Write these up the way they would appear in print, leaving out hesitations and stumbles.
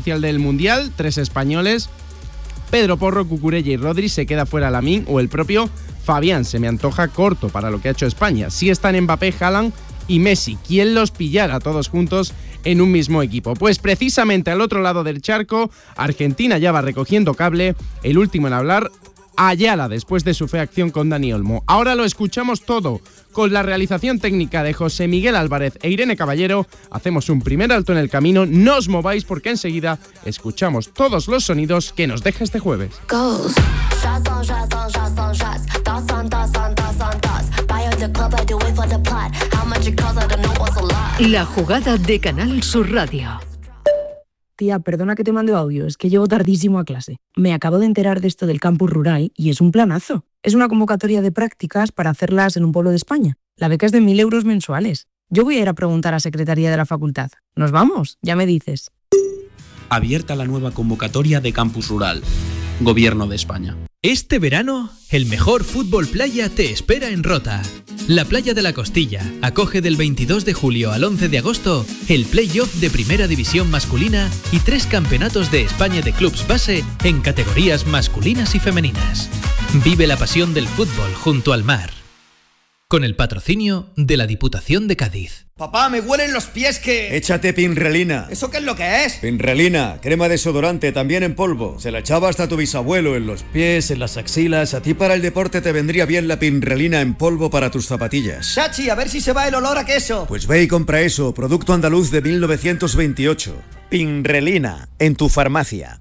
oficial del Mundial, 3 españoles. Pedro Porro, Cucurella y Rodri, se queda fuera Lamine o el propio Fabián. Se me antoja corto para lo que ha hecho España. Sí están Mbappé, Haaland y Messi. ¿Quién los pillara todos juntos en un mismo equipo? Pues precisamente al otro lado del charco, Argentina ya va recogiendo cable. El último en hablar, Ayala, después de su fea acción con Dani Olmo. Ahora lo escuchamos todo con la realización técnica de José Miguel Álvarez e Irene Caballero. Hacemos un primer alto en el camino, no os mováis porque enseguida escuchamos todos los sonidos que nos deja este jueves. La jugada de Canal Sur Radio. Tía, perdona que te mande audio, es que llego tardísimo a clase. Me acabo de enterar de esto del campus rural y es un planazo. Es una convocatoria de prácticas para hacerlas en un pueblo de España. La beca es de 1.000 euros mensuales. Yo voy a ir a preguntar a Secretaría de la Facultad. ¿Nos vamos? Ya me dices. Abierta la nueva convocatoria de Campus Rural. Gobierno de España. Este verano, el mejor fútbol playa te espera en Rota. La Playa de la Costilla acoge del 22 de julio al 11 de agosto el play-off de Primera División masculina y 3 campeonatos de España de clubs base en categorías masculinas y femeninas. Vive la pasión del fútbol junto al mar. Con el patrocinio de la Diputación de Cádiz. Papá, me huelen los pies que... Échate Pinrelina. ¿Eso qué es lo que es? Pinrelina, crema desodorante, también en polvo. Se la echaba hasta tu bisabuelo en los pies, en las axilas. A ti para el deporte te vendría bien la Pinrelina en polvo para tus zapatillas. Chachi, a ver si se va el olor a queso. Pues ve y compra eso, producto andaluz de 1928. Pinrelina, en tu farmacia.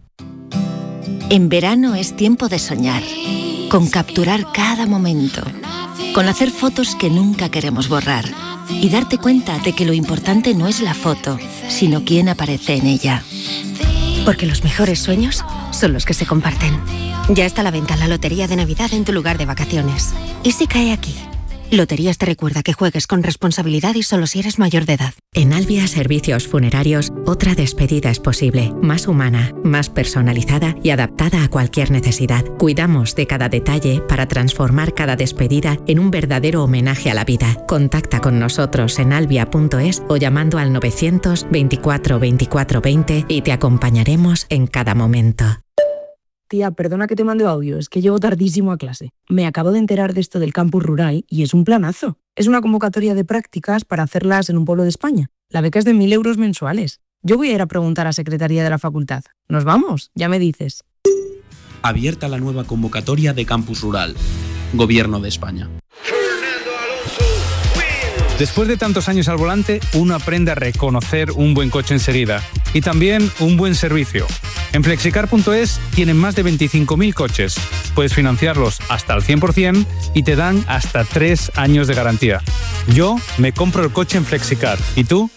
En verano es tiempo de soñar, con capturar cada momento, con hacer fotos que nunca queremos borrar y darte cuenta de que lo importante no es la foto, sino quién aparece en ella. Porque los mejores sueños son los que se comparten. Ya está a la venta la Lotería de Navidad en tu lugar de vacaciones. ¿Y si cae aquí? Loterías te recuerda que juegues con responsabilidad y solo si eres mayor de edad. En Albia Servicios Funerarios, otra despedida es posible, más humana, más personalizada y adaptada a cualquier necesidad. Cuidamos de cada detalle para transformar cada despedida en un verdadero homenaje a la vida. Contacta con nosotros en albia.es o llamando al 900 24 24 20 y te acompañaremos en cada momento. Tía, perdona que te mande audio, es que llego tardísimo a clase. Me acabo de enterar de esto del campus rural y es un planazo. Es una convocatoria de prácticas para hacerlas en un pueblo de España. La beca es de 1.000 euros mensuales. Yo voy a ir a preguntar a Secretaría de la Facultad. ¿Nos vamos? Ya me dices. Abierta la nueva convocatoria de Campus Rural. Gobierno de España. Después de tantos años al volante, uno aprende a reconocer un buen coche enseguida y también un buen servicio. En Flexicar.es tienen más de 25.000 coches. Puedes financiarlos hasta el 100% y te dan hasta 3 años de garantía. Yo me compro el coche en Flexicar. ¿Y tú?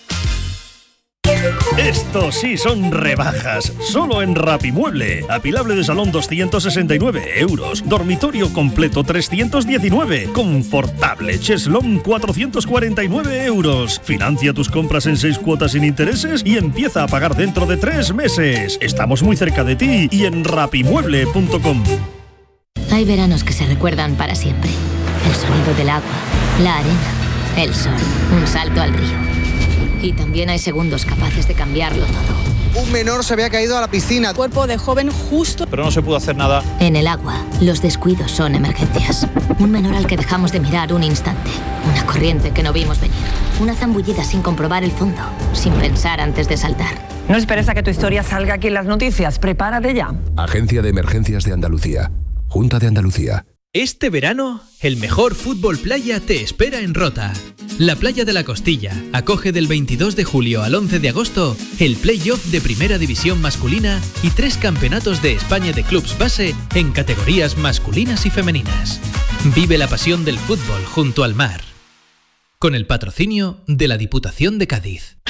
Estos sí son rebajas, solo en Rapimueble. Apilable de salón 269 euros, dormitorio completo 319, confortable cheslón 449 euros. Financia tus compras en 6 cuotas sin intereses y empieza a pagar dentro de 3 meses. Estamos muy cerca de ti y en rapimueble.com. Hay veranos que se recuerdan para siempre. El sonido del agua, la arena, el sol, un salto al río. Y también hay segundos capaces de cambiarlo todo. Un menor se había caído a la piscina. Cuerpo de joven justo. Pero no se pudo hacer nada. En el agua, los descuidos son emergencias. Un menor al que dejamos de mirar un instante. Una corriente que no vimos venir. Una zambullida sin comprobar el fondo. Sin pensar antes de saltar. No esperes a que tu historia salga aquí en las noticias. Prepárate ya. Agencia de Emergencias de Andalucía. Junta de Andalucía. Este verano, el mejor fútbol playa te espera en Rota. La Playa de la Costilla acoge del 22 de julio al 11 de agosto el play-off de Primera División masculina y 3 campeonatos de España de clubs base en categorías masculinas y femeninas. Vive la pasión del fútbol junto al mar. Con el patrocinio de la Diputación de Cádiz.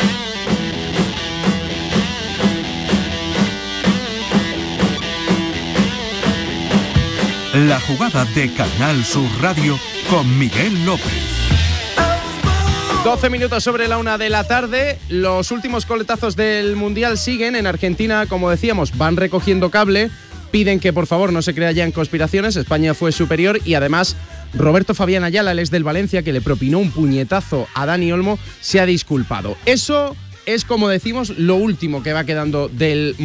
La jugada de Canal Sur Radio con Miguel López. 12 minutos sobre la 1 de la tarde. Los últimos coletazos del Mundial siguen. En Argentina, como decíamos, van recogiendo cable. Piden que por favor no se crea ya en conspiraciones. España fue superior y además Roberto Fabián Ayala, el ex del Valencia, que le propinó un puñetazo a Dani Olmo, se ha disculpado. Eso es, como decimos, lo último que va quedando del